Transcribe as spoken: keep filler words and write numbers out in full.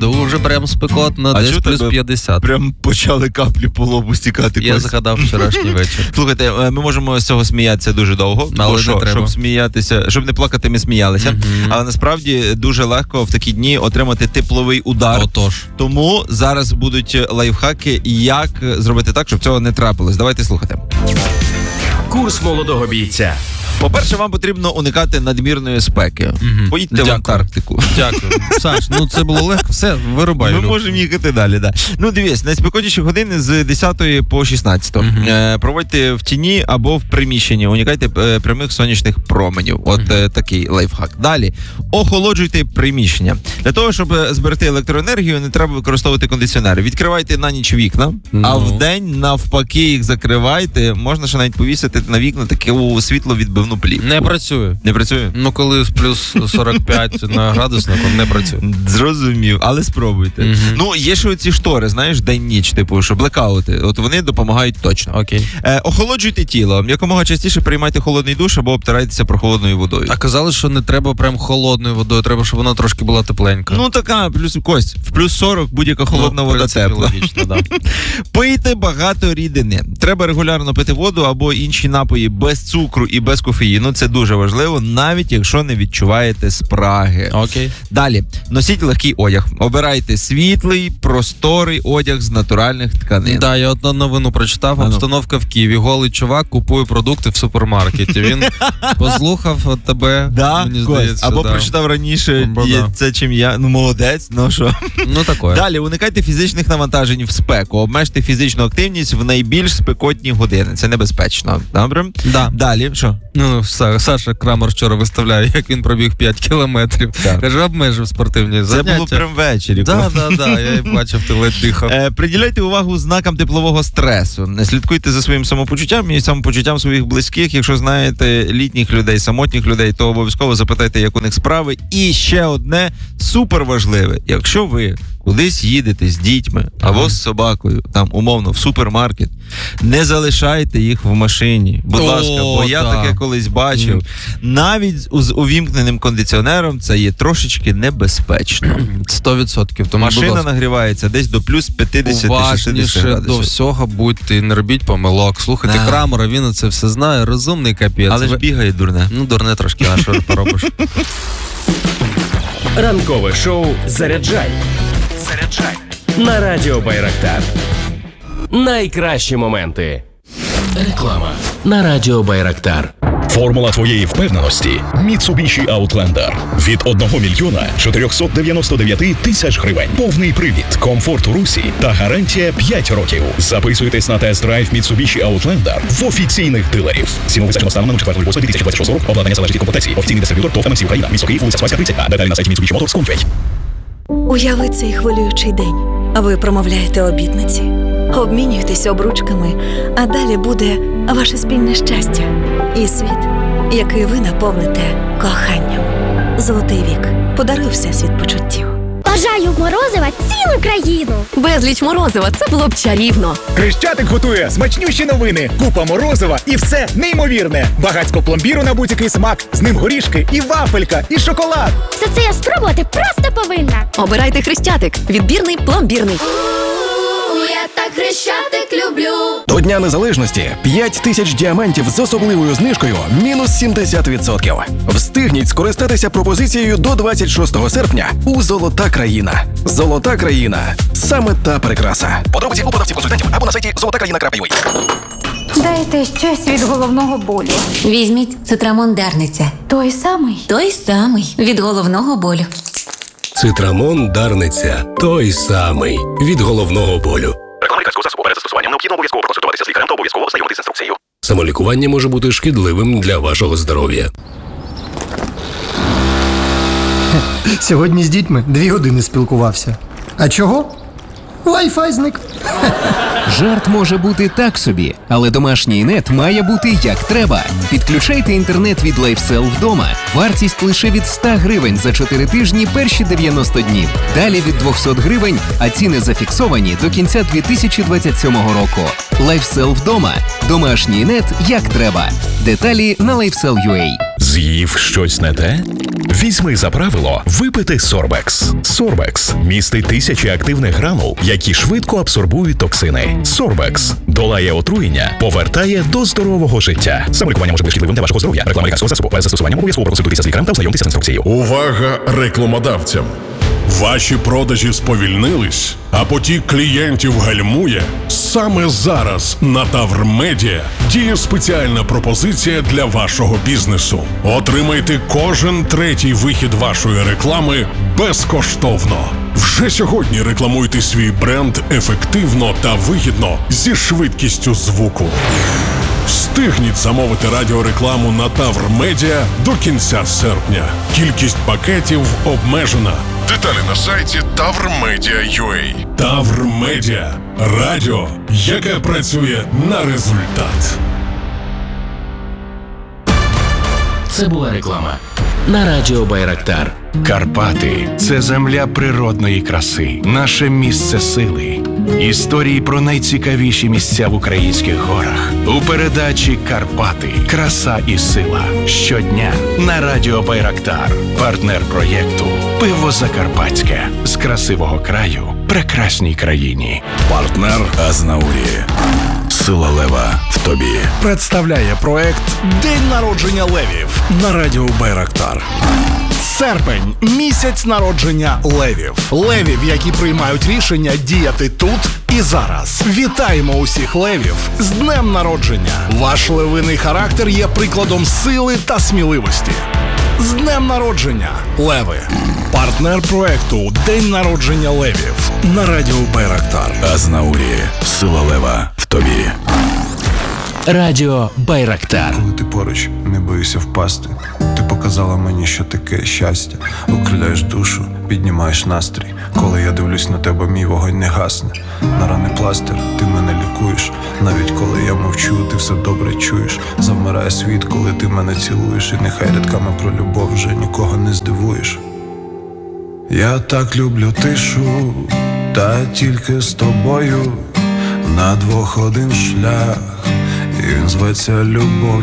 Дуже прям спекотно, а десь плюс п'ятдесят. Прям почали каплі по лобу стікати. Я згадав вчорашній вечір. Слухайте, ми можемо з цього сміятися дуже довго, але що, не треба. Щоб сміятися, щоб не плакати, ми сміялися. Mm-hmm. Але насправді дуже легко в такі дні отримати тепловий удар. Отож. Тому зараз будуть лайфхаки, як зробити так, щоб цього не трапилось. Давайте слухати. Курс молодого бійця. По-перше, вам потрібно уникати надмірної спеки. Угу. Поїдьте Дякую. в Антарктику. Дякую. Саш, ну це було легко. Все, вирубай. Ми можемо їхати далі, да. Ну, дивись, найспекотніші години з десятої по шістнадцяту. Угу. Е, проводьте в тіні або в приміщенні. Уникайте е, прямих сонячних променів. От угу. е, такий лайфхак. Далі. Охолоджуйте приміщення. Для того, щоб зберегти електроенергію, не треба використовувати кондиціонери. Відкривайте на ніч вікна, ну. а вдень навпаки їх закривайте. Можна ще навіть повісити на вікна таке світловідбивну плівку. Не працює. Не працює? Ну, коли плюс сорок п'ять на градуснику, не працює. Зрозумів, але спробуйте. Угу. Ну, є ще оці штори, знаєш, день-ніч, типу, що блекаути. От вони допомагають точно. Окей. Е, охолоджуйте тіло. Якомога частіше приймайте холодний душ або обтирайтеся прохолодною водою. А казали, що не треба прям холодною водою, треба, щоб вона трошки була тепленька. Ну, така, плюс кость. В плюс сорок будь-яка холодна ну, вода тепла. Логічно, да. Пийте багато рідини. Треба регулярно пити воду або інші напої без цукру і без кофеїну. Це дуже важливо, навіть якщо не відчуваєте спраги. Окей. Далі. Носіть легкий одяг. Обирайте світлий, просторий одяг з натуральних тканин. Так, да, я одну новину прочитав. А Обстановка в Києві. Голий чувак купує продукти в супермаркеті. Він послухав тебе, да, мені здається. Або да. прочитав раніше є це, чим я. Ну, молодець, ну що. Ну, таке. Далі. Уникайте фізичних навантажень в спеку. Обмежте фізичну активність в найбільш спекотні години. Це небезпечно. Добре? Да. Далі. Що? Ну, Саша Крамер вчора виставляє, як він пробіг п'ять кілометрів. Так. Каже, обмежив спортивні заняття. Це було прям ввечері. Так, так, так, я і бачив, ти ледь дихав. Е, приділяйте увагу знакам теплового стресу. Не слідкуйте за своїм самопочуттям і самопочуттям своїх близьких. Якщо знаєте літніх людей, самотніх людей, то обов'язково запитайте, як у них справи. І ще одне суперважливе. Якщо ви кудись їдете з дітьми або ага. з собакою, там умовно в супермаркет, не залишайте їх в машині. Будь О, ласка, бо я та. таке колись бачив. Mm. Навіть з увімкненим кондиціонером це є трошечки небезпечно. Сто відсотків. Тому, машина нагрівається десь до плюс п'ятдесят-шістдесят градусів. До всього будьте і не робіть помилок. Слухайте а. Крамера, він це все знає, розумний капець. Але ж бігає дурне. Ну, дурне трошки, а що поробиш? Ранкове шоу «Заряджай». Заряджай. На радіо Байрактар. Найкращі моменти. Реклама. На радіо Байрактар. Формула твоєї впевненості – Mitsubishi Outlander. Від одного мільйона чотирьсот дев'яносто дев'ять тисяч гривень. Повний привід, комфорт у русі та гарантія п'ять років. Записуйтесь на тест-драйв Mitsubishi Outlander в офіційних дилерів. Ціну визначено станом на четвертого лютого дві тисячі двадцять шостого року. Обладнання залежить від комплектації. Офіційний дистриб'ютор ТОВ ем ем сі Україна. Місто Київ, вулиця Спаська, тридцять. А деталі на сайті Mitsubishi Motors точка com. Уяви цей хвилюючий день. Ви промовляєте обітниці, обмінюєтесь обручками, а далі буде ваше спільне щастя і світ, який ви наповните коханням. Золотий вік. Подаруй всесвіт почуттів. Бажаю морозива цілу країну. Безліч морозива, це було б чарівно. Хрещатик готує смачнющі новини. Купа морозива і все неймовірне. Багатько пломбіру на будь-який смак. З ним горішки і вафелька, і шоколад. Все це я спробувати просто повинна. Обирайте Хрещатик. Відбірний, пломбірний. Я так Хрещатик люблю. До Дня Незалежності п'ять тисяч діамантів з особливою знижкою мінус сімдесят відсотків. Встигніть скористатися пропозицією до двадцять шостого серпня у «Золота країна». «Золота країна» – саме та прикраса. Подробиці у продавців-консультантів або на сайті золота країна крапка ю а. Дайте щось від головного болю. Візьміть Цитрамон Дарниця. Той самий? Той самий. Від головного болю. Цитрамон Дарниця. Той самий. Від головного болю. Реклама лікарського засобу. Перед застосуванням необхідно обов'язково проконсультуватися з лікарем та обов'язково ознайомитися з інструкцією. Самолікування може бути шкідливим для вашого здоров'я. Сьогодні з дітьми дві години спілкувався. А чого? Wi-Fi зник. Жарт може бути так собі, але домашній нет має бути як треба. Підключайте інтернет від LifeSell вдома. Вартість лише від сто гривень за чотири тижні перші дев'яносто днів. Далі від двісті гривень, а ціни зафіксовані до кінця дві тисячі двадцять сьомого року. LifeSell вдома. Домашній нет як треба. Деталі на LifeSell точка ю а. З'їв щось не те? Візьми за правило випити Сорбекс. Сорбекс містить тисячі активних гранул, які швидко абсорбують токсини. Сорбекс долає отруєння, повертає до здорового життя. Саме лікування може бути шкідливим для вашого здоров'я. Реклама лікарського засобу. Без застосування обов'язково проконсультуйтеся з лікарем та ознайомтеся з інструкцією. Увага рекламодавцям! Ваші продажі сповільнились, а потік клієнтів гальмує? Саме зараз на Тавр Медіа діє спеціальна пропозиція для вашого бізнесу. Отримайте кожен третій вихід вашої реклами безкоштовно. Вже сьогодні рекламуйте свій бренд ефективно та вигідно зі швидкістю звуку. Встигніть замовити радіорекламу на Тавр Медіа до кінця серпня. Кількість пакетів обмежена. Деталі на сайті тавр медіа крапка ю а. Тавр Медіа. Радіо, яке працює на результат. Це була реклама на радіо Байрактар. Карпати – це земля природної краси, наше місце сили. Історії про найцікавіші місця в українських горах. У передачі «Карпати. Краса і сила». Щодня на радіо Байрактар. Партнер проєкту «Пиво Закарпатське». З красивого краю прекрасній країні. Партнер Азнаурі. Сила лева в тобі. Представляє проект «День народження левів» на радіо Байрактар. Серпень – місяць народження левів. Левів, які приймають рішення діяти тут і зараз. Вітаємо усіх левів з днем народження. Ваш левиний характер є прикладом сили та сміливості. З днем народження, леви! Партнер проекту «День народження левів» на радіо Байрактар. Азнаурі. Сила лева в тобі. Радіо Байрактар. Коли ти поруч, не боюся впасти. Ти показала мені, що таке щастя. Окриляєш душу, піднімаєш настрій. Коли я дивлюсь на тебе, мій вогонь не гасне. На рани пластир, ти мене лікуєш. Навіть коли я мовчу, ти все добре чуєш. Завмирає світ, коли ти мене цілуєш. І нехай рядками про любов вже нікого не здивуєш. Я так люблю тишу, та тільки з тобою. На двох один шлях, і він зветься любов.